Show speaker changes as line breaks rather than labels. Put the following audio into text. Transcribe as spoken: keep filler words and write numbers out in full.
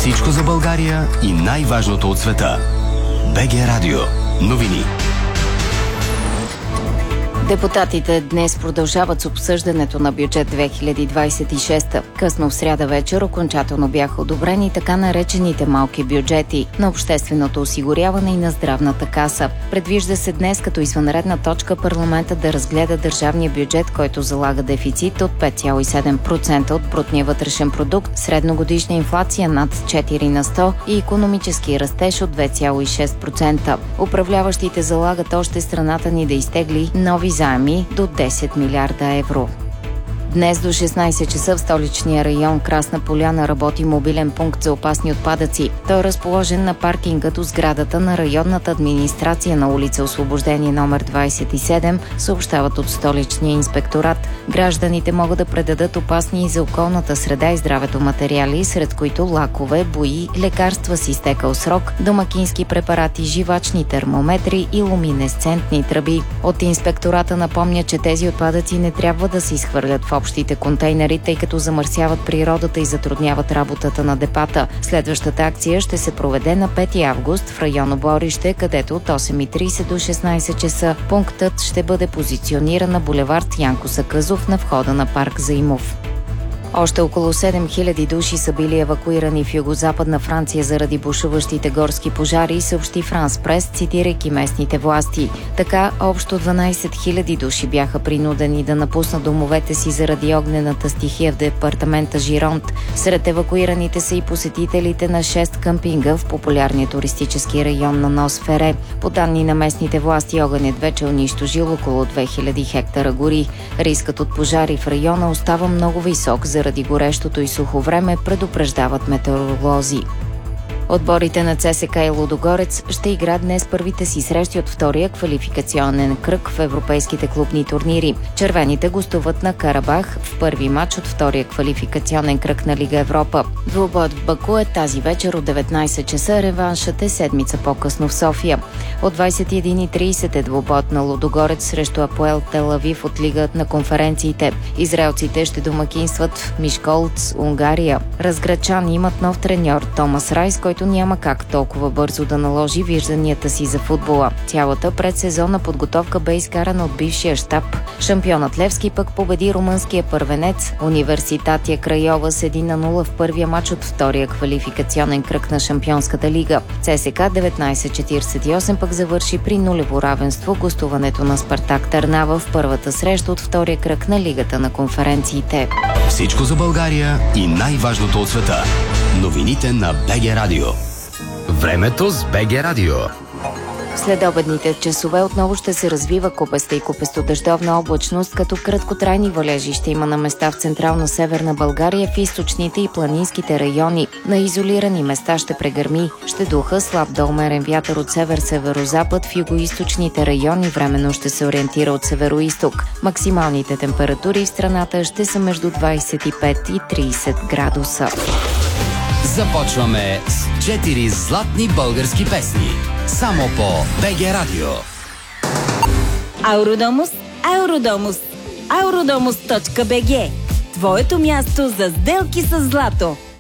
Всичко за България и най-важното от света. БГ Радио. Новини.
Депутатите днес продължават с обсъждането на бюджет две хиляди двадесет и шеста. Късно в сряда вечер окончателно бяха одобрени така наречените малки бюджети на общественото осигуряване и на здравната каса. Предвижда се днес като извънредна точка парламента да разгледа държавния бюджет, който залага дефицит от пет цяло и седем процента от брутния вътрешен продукт, средногодишна инфлация над четири на сто и икономически растеж от две цяло и шест процента. Управляващите залагат още страната ни да изтегли нови заеми до десет милиарда евро. Днес до шестнадесет часа в столичния район Красна поляна работи мобилен пункт за опасни отпадъци. Той е разположен на паркинга до сградата на районната администрация на улица Освобождение номер двадесет и седем, съобщават от столичния инспекторат. Гражданите могат да предадат опасни и за околната среда и здравето материали, сред които лакове, бои, лекарства с изтекал срок, домакински препарати, живачни термометри и луминесцентни тръби. От инспектората напомня, че тези отпадъци не трябва да се изхвърлят в общите контейнери, тъй като замърсяват природата и затрудняват работата на депата. Следващата акция ще се проведе на пети август в район Оборище, където от осем и тридесет до шестнадесет часа пунктът ще бъде позициониран на булевард Янко Сакъзов на входа на парк Заимов. Още около седем хиляди души са били евакуирани в югозападна Франция заради бушуващите горски пожари, съобщи Франс Прес, цитирайки местните власти. Така, общо дванадесет хиляди души бяха принудени да напуснат домовете си заради огнената стихия в департамента Жиронт. Сред евакуираните са и посетителите на шест къмпинга в популярния туристически район на Нос-Фере. По данни на местните власти, огънят вече унищожил около две хиляди хектара гори. Рискът от пожари в района остава много висок за Заради горещото и сухо време, предупреждават метеоролози. Отборите на ЦСКА и Лудогорец ще играят днес първите си срещи от втория квалификационен кръг в европейските клубни турнири. Червените гостуват на Карабах в първи матч от втория квалификационен кръг на Лига Европа. Двубоят в Баку е тази вечер от деветнадесет часа, реваншът е седмица по-късно в София. От двадесет и една и тридесет е двубоят на Лудогорец срещу Апоел Тел Авив от Лига на конференциите. Израелците ще домакинстват в Мишколц, Унгария. Разградчани имат нов треньор Томас Райс, който няма как толкова бързо да наложи вижданията си за футбола. Цялата предсезонна подготовка бе изкарана от бившия щаб. Шампионът Левски пък победи румънския първенец Университатия Крайова с един на нула в първия матч от втория квалификационен кръг на Шампионската лига. ЦСКА деветнадесет четиридесет и осем пък завърши при нулево равенство гостуването на Спартак Търнава в първата среща от втория кръг на Лигата на конференциите.
Всичко за България и най-важното от света. Новините на БГ Радио. Времето с БГ Радио.
След обедните часове отново ще се развива купеста и купесто-дъждовна облачност, като краткотрайни валежи ще има на места в централно-северна България, в източните и планинските райони. На изолирани места ще прегърми. Ще духа слаб до умерен вятър от север-северозапад, в югоизточните райони временно ще се ориентира от североизток. Максималните температури в страната ще са между двадесет и пет и тридесет градуса.
Започваме с четири златни български песни. Само по БГ Радио.
Ауродомус, Ауродомус, ауродомус точка бг. Твоето място за сделки с злато.